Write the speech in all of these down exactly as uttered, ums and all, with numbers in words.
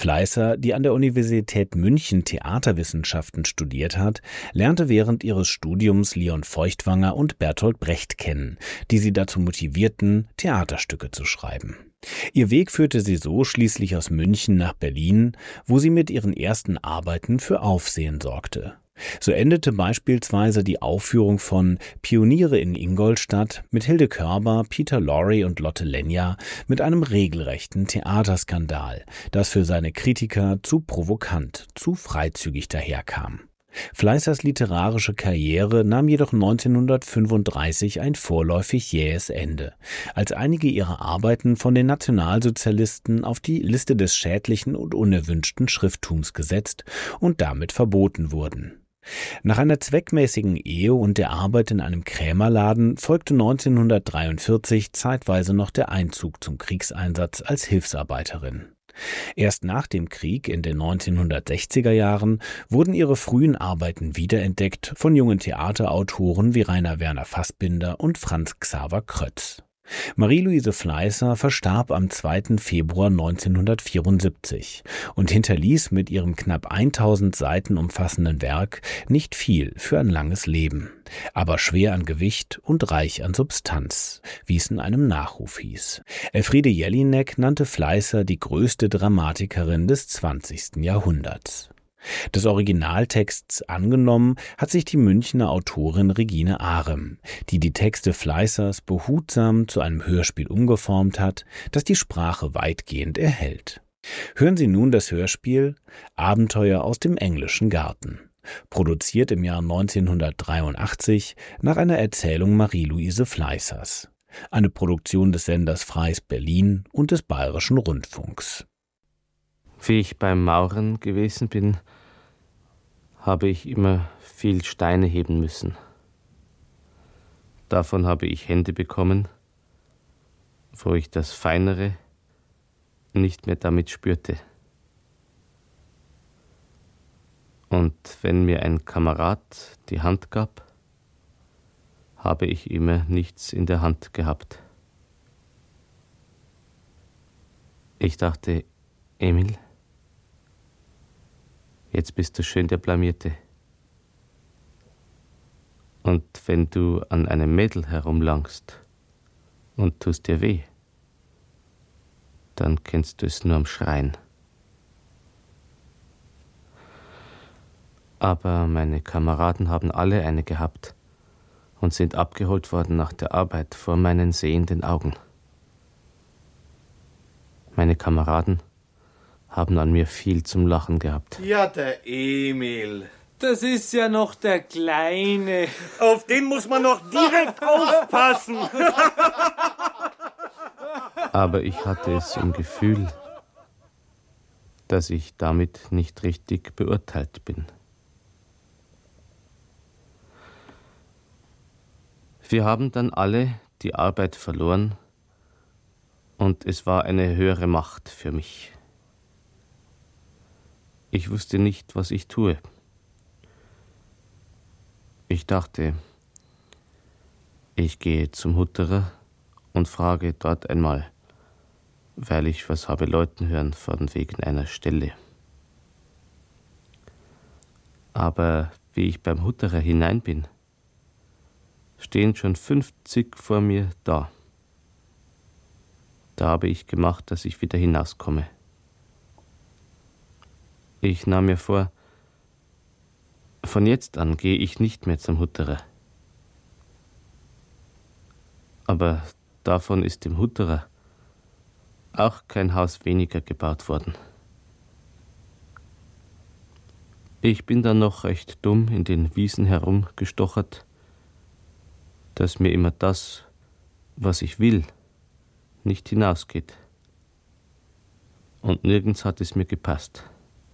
Fleißer, die an der Universität München Theaterwissenschaften studiert hat, lernte während ihres Studiums Leon Feuchtwanger und Bertolt Brecht kennen, die sie dazu motivierten, Theaterstücke zu schreiben. Ihr Weg führte sie so schließlich aus München nach Berlin, wo sie mit ihren ersten Arbeiten für Aufsehen sorgte. So endete beispielsweise die Aufführung von Pioniere in Ingolstadt mit Hilde Körber, Peter Lorre und Lotte Lenya mit einem regelrechten Theaterskandal, das für seine Kritiker zu provokant, zu freizügig daherkam. Fleißers literarische Karriere nahm jedoch neunzehnhundertfünfunddreißig ein vorläufig jähes Ende, als einige ihrer Arbeiten von den Nationalsozialisten auf die Liste des schädlichen und unerwünschten Schrifttums gesetzt und damit verboten wurden. Nach einer zweckmäßigen Ehe und der Arbeit in einem Krämerladen folgte neunzehnhundertdreiundvierzig zeitweise noch der Einzug zum Kriegseinsatz als Hilfsarbeiterin. Erst nach dem Krieg in den neunzehnhundertsechziger Jahren wurden ihre frühen Arbeiten wiederentdeckt von jungen Theaterautoren wie Rainer Werner Fassbinder und Franz Xaver Krötz. Marie-Louise Fleißer verstarb am zweiten Februar neunzehnhundertvierundsiebzig und hinterließ mit ihrem knapp tausend Seiten umfassenden Werk nicht viel für ein langes Leben, aber schwer an Gewicht und reich an Substanz, wie es in einem Nachruf hieß. Elfriede Jelinek nannte Fleißer die größte Dramatikerin des zwanzigsten Jahrhunderts. Des Originaltexts angenommen hat sich die Münchner Autorin Regine Arem, die die Texte Fleißers behutsam zu einem Hörspiel umgeformt hat, das die Sprache weitgehend erhält. Hören Sie nun das Hörspiel Abenteuer aus dem englischen Garten, produziert im Jahr neunzehnhundertdreiundachtzig nach einer Erzählung Marie-Louise Fleißers. Eine Produktion des Senders Freies Berlin und des Bayerischen Rundfunks. Wie ich beim Mauren gewesen bin, habe ich immer viel Steine heben müssen. Davon habe ich Hände bekommen, wo ich das Feinere nicht mehr damit spürte. Und wenn mir ein Kamerad die Hand gab, habe ich immer nichts in der Hand gehabt. Ich dachte, Emil, jetzt bist du schön der Blamierte. Und wenn du an einem Mädel herumlangst und tust dir weh, dann kennst du es nur am Schreien. Aber meine Kameraden haben alle eine gehabt und sind abgeholt worden nach der Arbeit vor meinen sehenden Augen. Meine Kameraden haben an mir viel zum Lachen gehabt. Ja, der Emil. Das ist ja noch der Kleine. Auf den muss man noch direkt aufpassen. Aber ich hatte es im Gefühl, dass ich damit nicht richtig beurteilt bin. Wir haben dann alle die Arbeit verloren und es war eine höhere Macht für mich. Ich wusste nicht, was ich tue. Ich dachte, ich gehe zum Hutterer und frage dort einmal, weil ich was habe läuten hören von wegen einer Stelle. Aber wie ich beim Hutterer hinein bin, stehen schon fünfzig vor mir da. Da habe ich gemacht, dass ich wieder hinauskomme. Ich nahm mir vor, von jetzt an gehe ich nicht mehr zum Hutterer. Aber davon ist dem Hutterer auch kein Haus weniger gebaut worden. Ich bin dann noch recht dumm in den Wiesen herumgestochert, dass mir immer das, was ich will, nicht hinausgeht. Und nirgends hat es mir gepasst.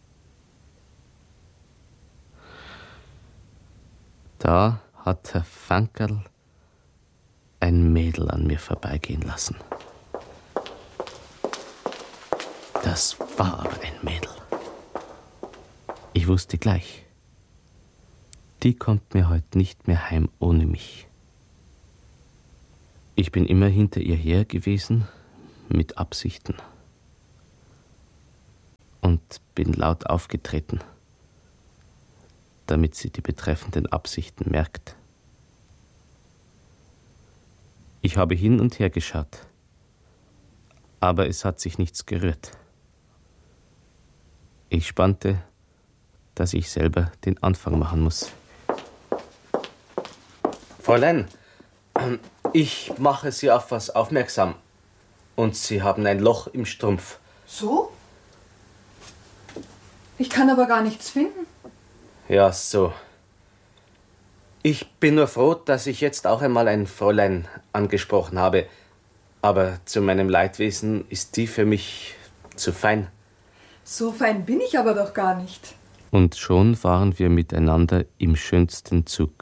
Da hat Herr Fankerl ein Mädel an mir vorbeigehen lassen. Das war aber ein Mädel. Ich wusste gleich, die kommt mir heute nicht mehr heim ohne mich. Ich bin immer hinter ihr her gewesen, mit Absichten. und bin laut aufgetreten, damit sie die betreffenden Absichten merkt. Ich habe hin und her geschaut, aber es hat sich nichts gerührt. Ich spannte, dass ich selber den Anfang machen muss. Fräulein, ich mache Sie auf was aufmerksam. Und Sie haben ein Loch im Strumpf. So? Ich kann aber gar nichts finden. Ja, so. Ich bin nur froh, dass ich jetzt auch einmal ein Fräulein angesprochen habe. Aber zu meinem Leidwesen ist die für mich zu fein. So fein bin ich aber doch gar nicht. Und schon waren wir miteinander im schönsten Zug.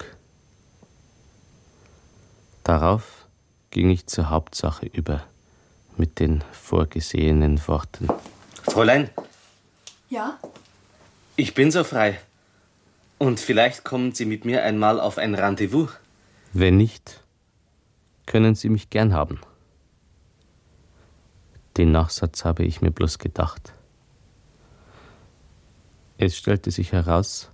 Darauf ging ich zur Hauptsache über, mit den vorgesehenen Worten. Fräulein? Ja? Ich bin so frei. Und vielleicht kommen Sie mit mir einmal auf ein Rendezvous. Wenn nicht, können Sie mich gern haben. Den Nachsatz habe ich mir bloß gedacht. Es stellte sich heraus,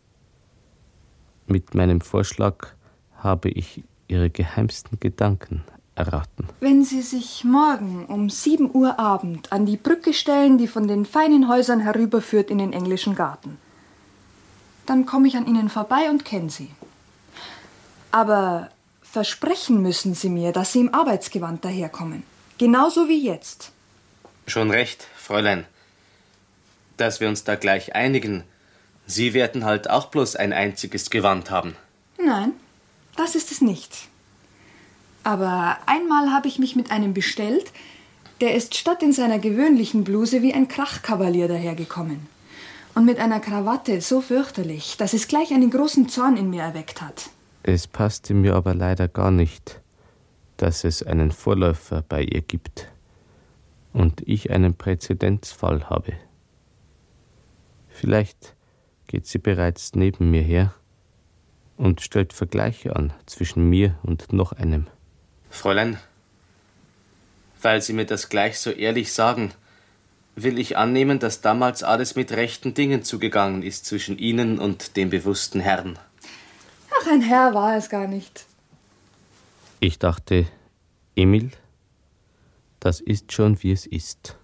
mit meinem Vorschlag habe ich Ihre geheimsten Gedanken erraten. Wenn Sie sich morgen um sieben Uhr Abend an die Brücke stellen, die von den feinen Häusern herüberführt in den englischen Garten, dann komme ich an Ihnen vorbei und kenne Sie. Aber versprechen müssen Sie mir, dass Sie im Arbeitsgewand daherkommen. Genauso wie jetzt. Schon recht, Fräulein. Dass wir uns da gleich einigen. Sie werden halt auch bloß ein einziges Gewand haben. Nein, das ist es nicht. Aber einmal habe ich mich mit einem bestellt, der ist statt in seiner gewöhnlichen Bluse wie ein Krachkavalier dahergekommen. Und mit einer Krawatte so fürchterlich, dass es gleich einen großen Zorn in mir erweckt hat. Es passte mir aber leider gar nicht, dass es einen Vorläufer bei ihr gibt und ich einen Präzedenzfall habe. Vielleicht geht sie bereits neben mir her und stellt Vergleiche an zwischen mir und noch einem. Fräulein, weil Sie mir das gleich so ehrlich sagen, will ich annehmen, dass damals alles mit rechten Dingen zugegangen ist zwischen Ihnen und dem bewussten Herrn. Ach, ein Herr war es gar nicht. Ich dachte, Emil, das ist schon, wie es ist.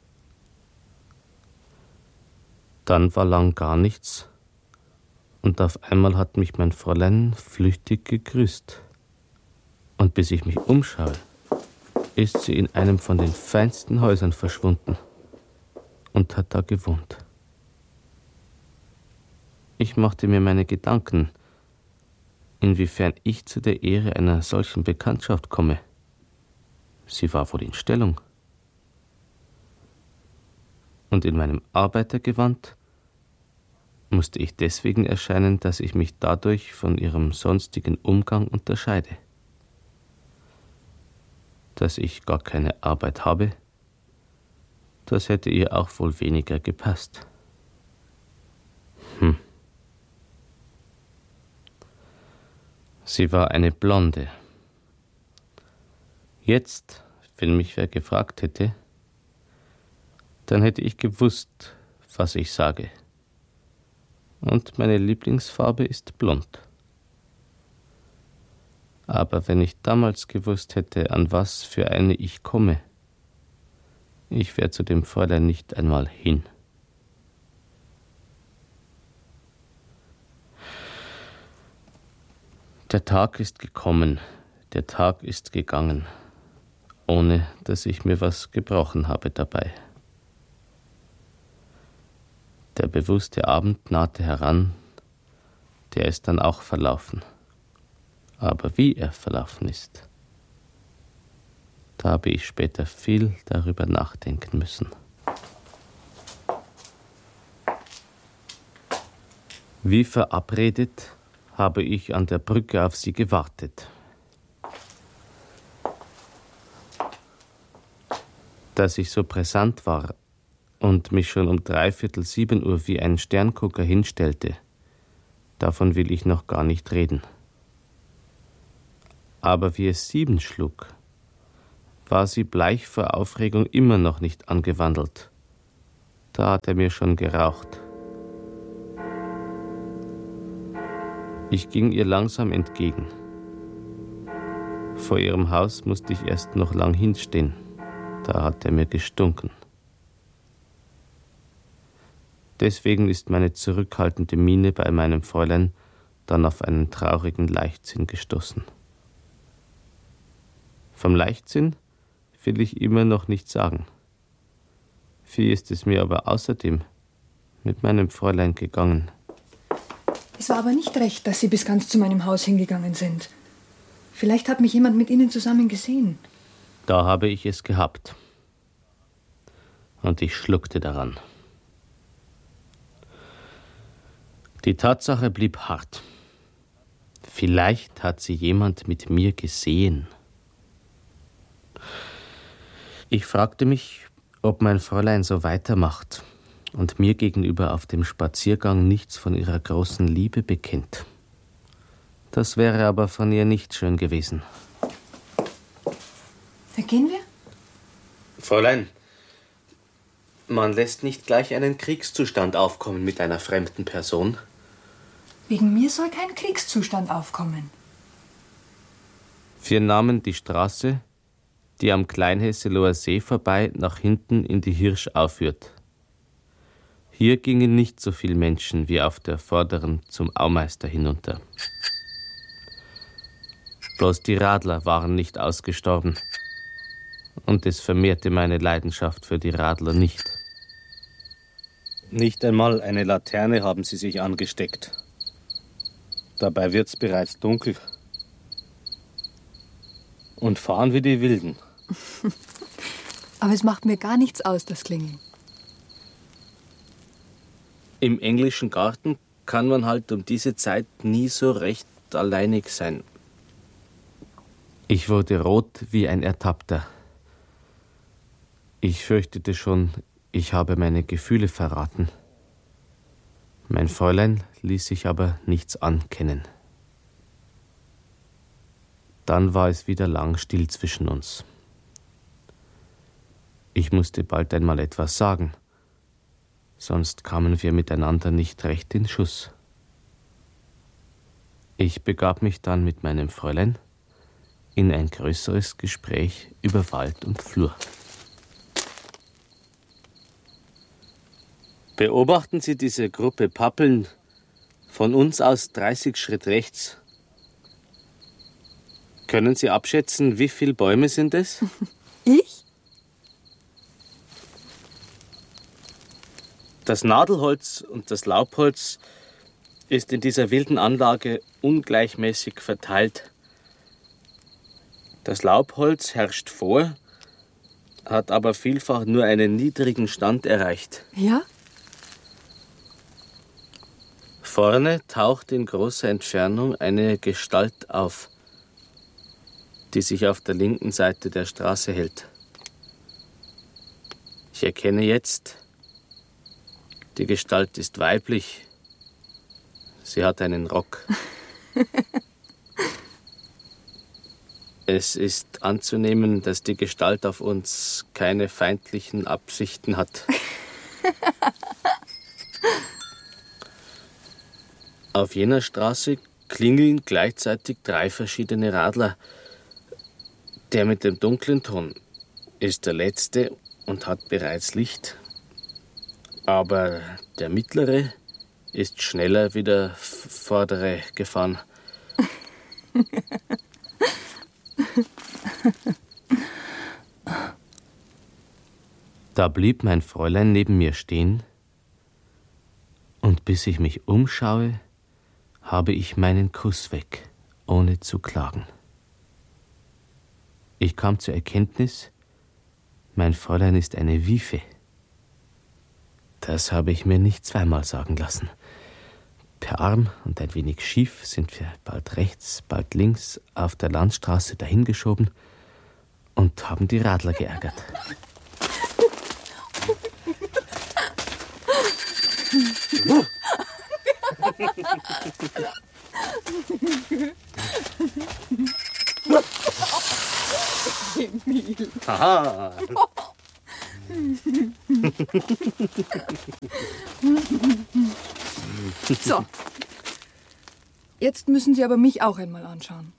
Dann war lang gar nichts und auf einmal hat mich mein Fräulein flüchtig gegrüßt. Und bis ich mich umschaue, ist sie in einem von den feinsten Häusern verschwunden und hat da gewohnt. Ich machte mir meine Gedanken, inwiefern ich zu der Ehre einer solchen Bekanntschaft komme. Sie war wohl in Stellung. Und in meinem Arbeitergewand musste ich deswegen erscheinen, dass ich mich dadurch von ihrem sonstigen Umgang unterscheide. Dass ich gar keine Arbeit habe, das hätte ihr auch wohl weniger gepasst. Hm. Sie war eine Blonde. Jetzt, wenn mich wer gefragt hätte, dann hätte ich gewusst, was ich sage. Und meine Lieblingsfarbe ist blond. Aber wenn ich damals gewusst hätte, an was für eine ich komme, ich wäre zu dem Fräulein nicht einmal hin. Der Tag ist gekommen, der Tag ist gegangen, ohne dass ich mir was gebrochen habe dabei. Der bewusste Abend nahte heran, der ist dann auch verlaufen. Aber wie er verlaufen ist, da habe ich später viel darüber nachdenken müssen. Wie verabredet habe ich an der Brücke auf sie gewartet. Dass ich so brisant war und mich schon um dreiviertel sieben Uhr wie ein Sterngucker hinstellte, davon will ich noch gar nicht reden. Aber wie es sieben schlug, war sie bleich vor Aufregung immer noch nicht angewandelt Da hat er mir schon geraucht. Ich ging ihr langsam entgegen. Vor ihrem Haus musste ich erst noch lang hinstehen. Da hat er mir gestunken. Deswegen ist meine zurückhaltende Miene bei meinem Fräulein dann auf einen traurigen Leichtsinn gestoßen. Vom Leichtsinn will ich immer noch nicht sagen. Wie ist es mir aber außerdem mit meinem Fräulein gegangen? Es war aber nicht recht, dass Sie bis ganz zu meinem Haus hingegangen sind. Vielleicht hat mich jemand mit Ihnen zusammen gesehen. Da habe ich es gehabt. Und ich schluckte daran. Die Tatsache blieb hart. Vielleicht hat sie jemand mit mir gesehen. Ich fragte mich, ob mein Fräulein so weitermacht und mir gegenüber auf dem Spaziergang nichts von ihrer großen Liebe bekennt. Das wäre aber von ihr nicht schön gewesen. Da gehen wir? Fräulein, man lässt nicht gleich einen Kriegszustand aufkommen mit einer fremden Person. Wegen mir soll kein Kriegszustand aufkommen. Wir nahmen die Straße, die am Kleinhesseloher See vorbei nach hinten in die Hirsch aufführt. Hier gingen nicht so viele Menschen wie auf der vorderen zum Aumeister hinunter. Bloß die Radler waren nicht ausgestorben. Und es vermehrte meine Leidenschaft für die Radler nicht. Nicht einmal eine Laterne haben sie sich angesteckt. Dabei wird's bereits dunkel. Und fahren wie die Wilden. Aber es macht mir gar nichts aus, das Klingeln. Im englischen Garten kann man halt um diese Zeit nie so recht alleinig sein. Ich wurde rot wie ein Ertappter. Ich fürchtete schon, ich habe meine Gefühle verraten. Mein Fräulein ließ sich aber nichts ankennen. Dann war es wieder lang still zwischen uns. Ich musste bald einmal etwas sagen, sonst kamen wir miteinander nicht recht in Schuss. Ich begab mich dann mit meinem Fräulein in ein größeres Gespräch über Wald und Flur. Beobachten Sie diese Gruppe Pappeln von uns aus dreißig Schritt rechts. Können Sie abschätzen, wie viele Bäume sind es? Ich? Das Nadelholz und das Laubholz ist in dieser wilden Anlage ungleichmäßig verteilt. Das Laubholz herrscht vor, hat aber vielfach nur einen niedrigen Stand erreicht. Ja? Vorne taucht in großer Entfernung eine Gestalt auf, die sich auf der linken Seite der Straße hält. Ich erkenne jetzt, die Gestalt ist weiblich. Sie hat einen Rock. Es ist anzunehmen, dass die Gestalt auf uns keine feindlichen Absichten hat. Auf jener Straße klingeln gleichzeitig drei verschiedene Radler. Der mit dem dunklen Ton ist der letzte und hat bereits Licht. Aber der mittlere ist schneller wie der vordere gefahren. Da blieb mein Fräulein neben mir stehen, und bis ich mich umschaue, habe ich meinen Kuss weg, ohne zu klagen. Ich kam zur Erkenntnis, mein Fräulein ist eine Wiefe. Das habe ich mir nicht zweimal sagen lassen. Per Arm und ein wenig schief sind wir bald rechts, bald links auf der Landstraße dahingeschoben und haben die Radler geärgert. Haha. So. Jetzt müssen Sie aber mich auch einmal anschauen.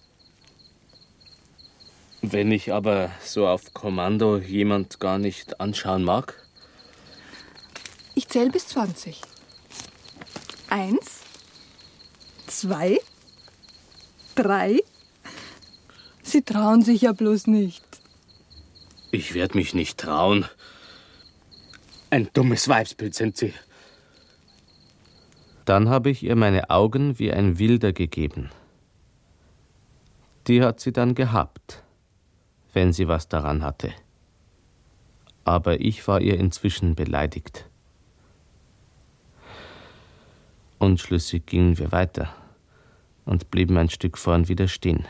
Wenn ich aber so auf Kommando jemand gar nicht anschauen mag? Ich zähle bis zwanzig. Eins, zwei, drei. Sie trauen sich ja bloß nicht. Ich werde mich nicht trauen. Ein dummes Weibsbild sind Sie. Dann habe ich ihr meine Augen wie ein Wilder gegeben. Die hat sie dann gehabt, wenn sie was daran hatte. Aber ich war ihr inzwischen beleidigt. Unschlüssig gingen wir weiter und blieben ein Stück vorn wieder stehen.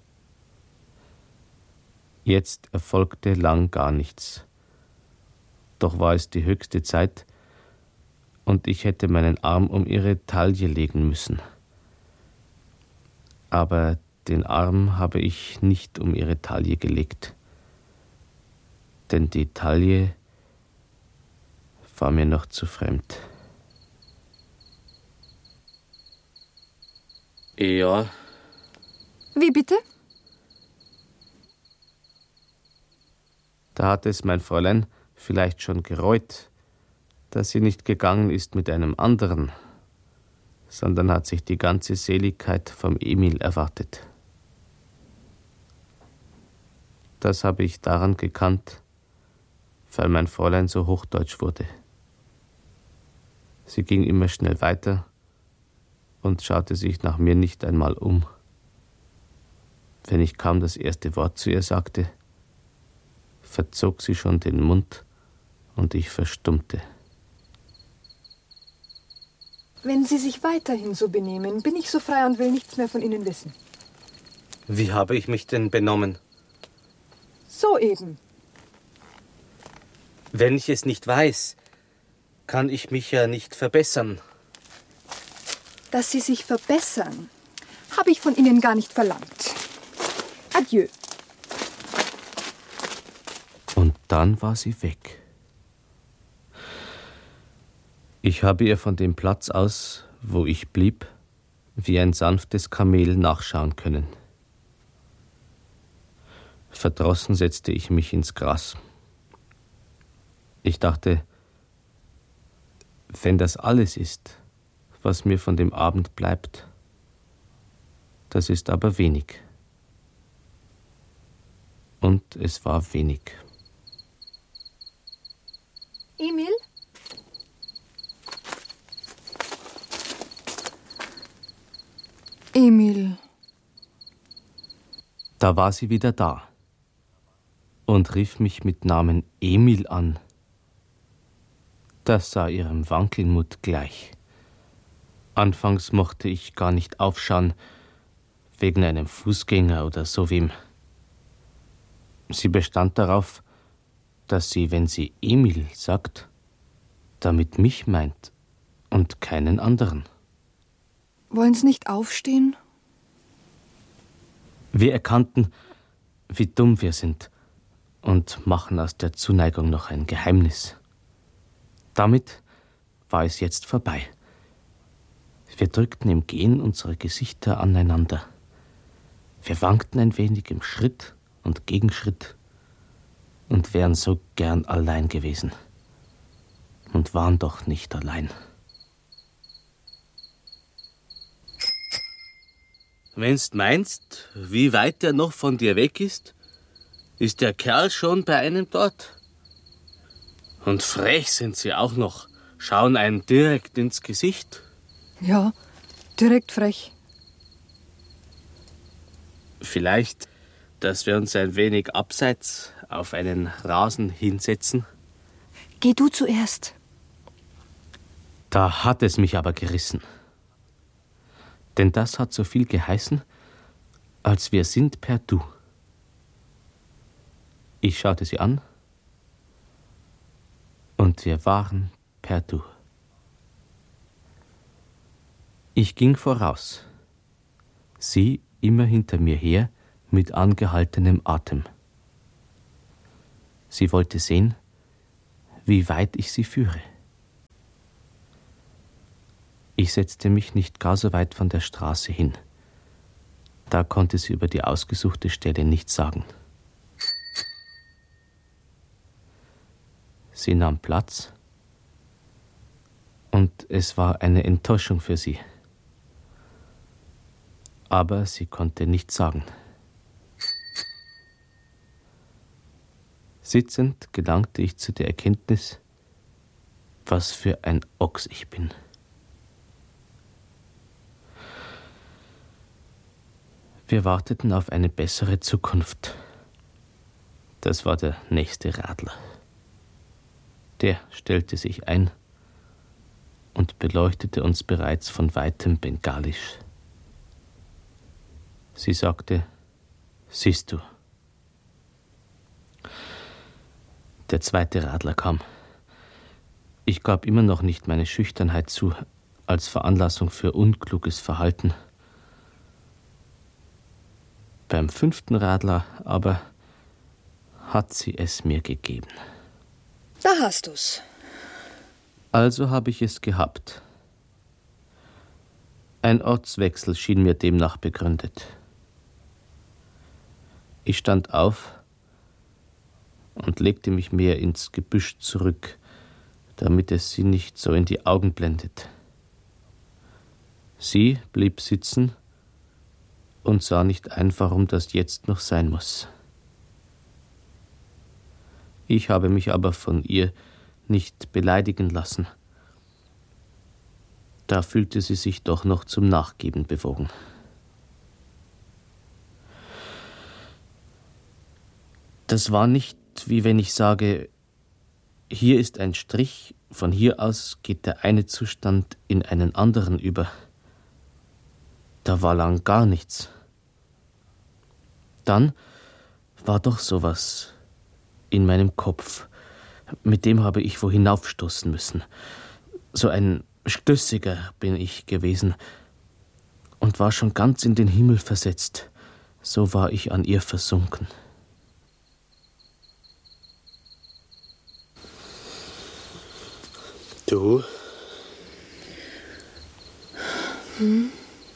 Jetzt erfolgte lang gar nichts. Doch war es die höchste Zeit, und ich hätte meinen Arm um ihre Taille legen müssen. Aber den Arm habe ich nicht um ihre Taille gelegt, denn die Taille war mir noch zu fremd. Ja. Wie bitte? Da hat es mein Fräulein vielleicht schon gereut, dass sie nicht gegangen ist mit einem anderen, sondern hat sich die ganze Seligkeit vom Emil erwartet. Das habe ich daran gekannt, weil mein Fräulein so hochdeutsch wurde. Sie ging immer schnell weiter und schaute sich nach mir nicht einmal um. Wenn ich kaum das erste Wort zu ihr sagte, verzog sie schon den Mund und ich verstummte. Wenn Sie sich weiterhin so benehmen, bin ich so frei und will nichts mehr von Ihnen wissen. Wie habe ich mich denn benommen? So eben. Wenn ich es nicht weiß, kann ich mich ja nicht verbessern. Dass Sie sich verbessern, habe ich von Ihnen gar nicht verlangt. Adieu. Und dann war sie weg. Ich habe ihr von dem Platz aus, wo ich blieb, wie ein sanftes Kamel nachschauen können. Verdrossen setzte ich mich ins Gras. Ich dachte, wenn das alles ist, was mir von dem Abend bleibt, das ist aber wenig. Und es war wenig. Emil? Emil. Da war sie wieder da und rief mich mit Namen Emil an. Das sah ihrem Wankelmut gleich. Anfangs mochte ich gar nicht aufschauen, wegen einem Fußgänger oder so wem. Sie bestand darauf, dass sie, wenn sie Emil sagt, damit mich meint und keinen anderen. Wollen Sie nicht aufstehen? Wir erkannten, wie dumm wir sind und machen aus der Zuneigung noch ein Geheimnis. Damit war es jetzt vorbei. Wir drückten im Gehen unsere Gesichter aneinander. Wir wankten ein wenig im Schritt und Gegenschritt und wären so gern allein gewesen und waren doch nicht allein. Wenn's meinst, wie weit er noch von dir weg ist, ist der Kerl schon bei einem dort. Und frech sind sie auch noch, schauen einem direkt ins Gesicht. Ja, direkt frech. Vielleicht, dass wir uns ein wenig abseits auf einen Rasen hinsetzen? Geh du zuerst. Da hat es mich aber gerissen. Denn das hat so viel geheißen, als wir sind per Du. Ich schaute sie an und wir waren per Du. Ich ging voraus, sie immer hinter mir her mit angehaltenem Atem. Sie wollte sehen, wie weit ich sie führe. Ich setzte mich nicht gar so weit von der Straße hin. Da konnte sie über die ausgesuchte Stelle nichts sagen. Sie nahm Platz und es war eine Enttäuschung für sie. Aber sie konnte nichts sagen. Sitzend gelangte ich zu der Erkenntnis, was für ein Ochs ich bin. Wir warteten auf eine bessere Zukunft. Das war der nächste Radler. Der stellte sich ein und beleuchtete uns bereits von weitem bengalisch. Sie sagte, siehst du. Der zweite Radler kam. Ich gab immer noch nicht meine Schüchternheit zu, als Veranlassung für unkluges Verhalten. Beim fünften Radler aber hat sie es mir gegeben. Da hast du's. Also habe ich es gehabt. Ein Ortswechsel schien mir demnach begründet. Ich stand auf und legte mich mehr ins Gebüsch zurück, damit es sie nicht so in die Augen blendet. Sie blieb sitzen und sah nicht ein, warum das jetzt noch sein muss. Ich habe mich aber von ihr nicht beleidigen lassen. Da fühlte sie sich doch noch zum Nachgeben bewogen. Das war nicht, wie wenn ich sage, hier ist ein Strich, von hier aus geht der eine Zustand in einen anderen über. Da war lang gar nichts. Dann war doch sowas in meinem Kopf, mit dem habe ich wo hinaufstoßen müssen. So ein Stössiger bin ich gewesen und war schon ganz in den Himmel versetzt. So war ich an ihr versunken. Du? Hm?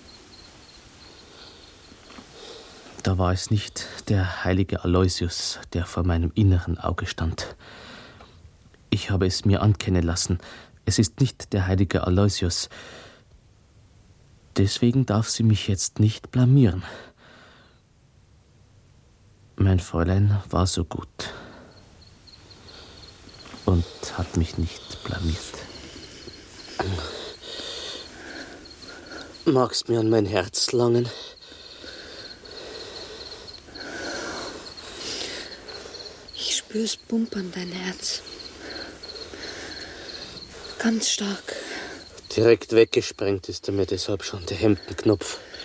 Da war es nicht der heilige Aloysius, der vor meinem inneren Auge stand. Ich habe es mir ankennen lassen. Es ist nicht der heilige Aloysius. Deswegen darf sie mich jetzt nicht blamieren. Mein Fräulein war so gut und hat mich nicht blamiert. Magst mir an mein Herz langen? Ich spür's bumpern, dein Herz. Ganz stark. Direkt weggesprengt ist er mir deshalb schon der Hemdenknopf.